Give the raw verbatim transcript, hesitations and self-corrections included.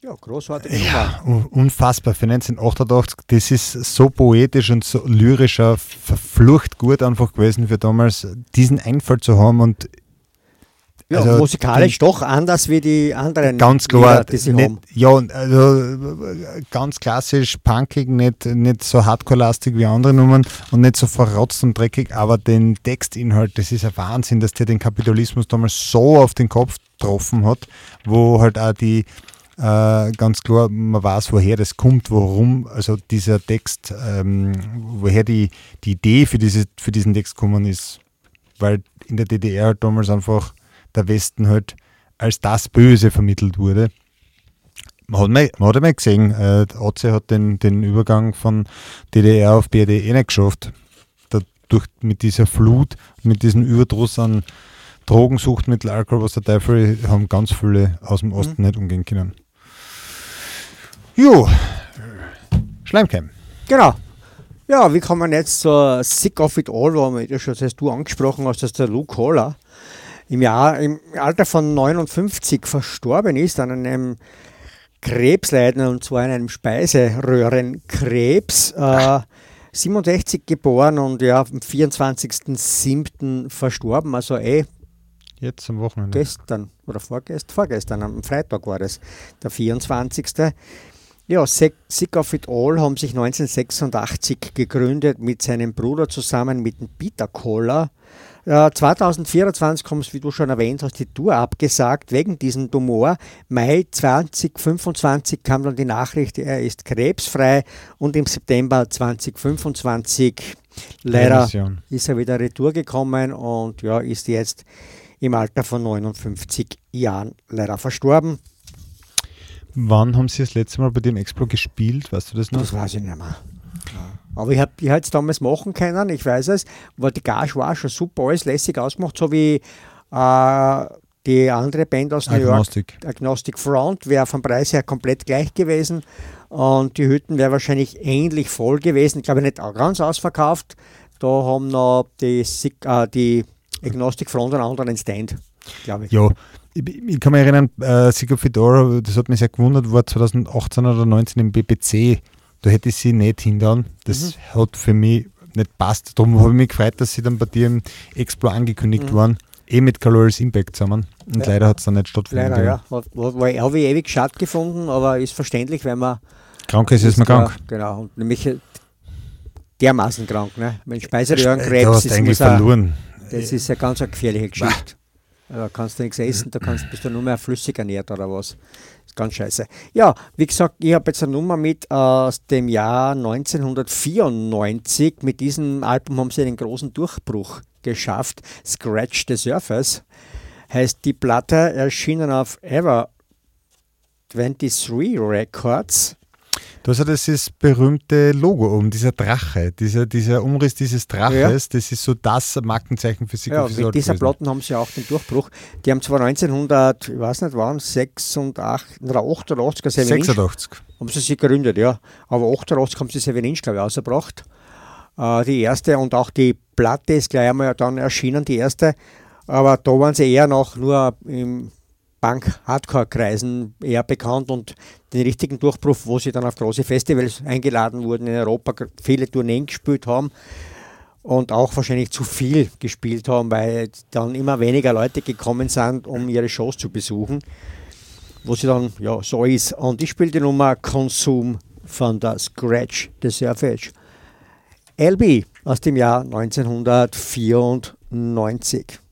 Ja, großartige ja, Nummer. Unfassbar für neunzehnhundertachtundachtzig. Das ist so poetisch und so lyrischer, verflucht gut einfach gewesen für damals, diesen Einfall zu haben und ja, also musikalisch die, doch anders wie die anderen ganz klar, Lieder, die sie nicht, haben. Ja, also ganz klassisch, punkig, nicht, nicht so hardcore-lastig wie andere Nummern und nicht so verrotzt und dreckig, aber den Textinhalt, das ist ein Wahnsinn, dass der den Kapitalismus damals so auf den Kopf getroffen hat, wo halt auch die äh, ganz klar, man weiß, woher das kommt, warum, also dieser Text, ähm, woher die, die Idee für, diese, für diesen Text gekommen ist, weil in der D D R halt damals einfach der Westen halt als das Böse vermittelt wurde. Man hat mal, man hat mal gesehen, äh, A C hat den, den Übergang von D D R auf B R D eh nicht geschafft. Dadurch mit dieser Flut, mit diesem Überdruss an Drogen, Suchtmittel, Alkohol, was der Teufel, haben ganz viele aus dem Osten mhm. nicht umgehen können. Jo, Schleimkeim. Genau. Ja, wie kann man jetzt so Sick of It All, wo man ja schon, das du angesprochen hast, dass der Luke Haller im Jahr, im Alter von neunundfünfzig verstorben ist an einem Krebsleiden, und zwar an einem Speiseröhrenkrebs. Äh, siebenundsechzig geboren und ja, am vierundzwanzigsten siebten verstorben, also eh jetzt am Wochenende. Gestern oder vorgestern, vorgestern, am Freitag war das, der vierundzwanzigste Ja, Sick of It All haben sich neunzehnhundertsechsundachtzig gegründet mit seinem Bruder zusammen mit dem Peter Koller. Äh, zweitausendvierundzwanzig haben sie, wie du schon erwähnt hast, die Tour abgesagt wegen diesem Tumor. Mai zweitausendfünfundzwanzig kam dann die Nachricht, er ist krebsfrei, und im September zweitausendfünfundzwanzig leider Remission. Ist er wieder retour gekommen und ja, ist jetzt im Alter von neunundfünfzig Jahren leider verstorben. Wann haben Sie das letzte Mal bei dem Explo gespielt? Weißt du das noch? Das weiß ich nicht mehr. Aber ich habe ich es damals machen können, ich weiß es, weil die Gage war schon super, alles lässig ausgemacht, so wie äh, die andere Band aus New Agnostic. York, Agnostic Front, wäre vom Preis her komplett gleich gewesen und die Hütten wäre wahrscheinlich ähnlich voll gewesen, ich glaube nicht ganz ausverkauft, da haben noch die, äh, die Agnostic Front einen anderen Stand, glaube ich. Ja. Ich, ich kann mich erinnern, äh, Sick of It All, das hat mich sehr gewundert, war zweitausendachtzehn oder neunzehn im B B C. Da hätte ich sie nicht hingehauen. Das mhm. hat für mich nicht passt. Darum habe ich mich gefreut, dass sie dann bei dir im Explo angekündigt mhm. waren. Eh mit Caloris Impact zusammen. Und ja. leider hat es dann nicht stattgefunden. Leider, ja. War, war ewig, ewig stattgefunden, aber ist verständlich, wenn man krank ist, ist man krank. Genau. Und nämlich dermaßen krank. Ne? Wenn Speiseröhrenkrebs du hast ist, eigentlich verloren. Das ist eine ganz eine gefährliche Geschichte. Da kannst du nichts essen, da kannst, bist du nur mehr flüssig ernährt oder was. Ist ganz scheiße. Ja, wie gesagt, ich habe jetzt eine Nummer mit aus dem Jahr neunzehnhundertvierundneunzig. Mit diesem Album haben sie einen großen Durchbruch geschafft. Scratch the Surface heißt die Platte, erschienen auf Ever dreiundzwanzig Records. Du hast ja dieses berühmte Logo oben, dieser Drache, dieser, dieser Umriss dieses Draches, ja. Das ist so das Markenzeichen für Sick Ja, of It mit All dieser gewesen. Platten haben sie auch den Durchbruch. Die haben zwar neunzehnhundert, ich weiß nicht wann, sechsundachtzig oder achtundachtzig, sechsundachtzig haben sie sich gegründet, ja. Aber achtundachtzig haben sie Seven Inch, glaube ich, rausgebracht. Äh, die erste und auch die Platte ist gleich einmal dann erschienen, die erste. Aber da waren sie eher noch nur im Punk-Hardcore-Kreisen eher bekannt und den richtigen Durchbruch, wo sie dann auf große Festivals eingeladen wurden, in Europa viele Tourneen gespielt haben und auch wahrscheinlich zu viel gespielt haben, weil dann immer weniger Leute gekommen sind, um ihre Shows zu besuchen, wo sie dann, ja, so ist. Und ich spiele die Nummer Consume von der Scratch the Surface. L B aus dem Jahr neunzehnhundertvierundneunzig.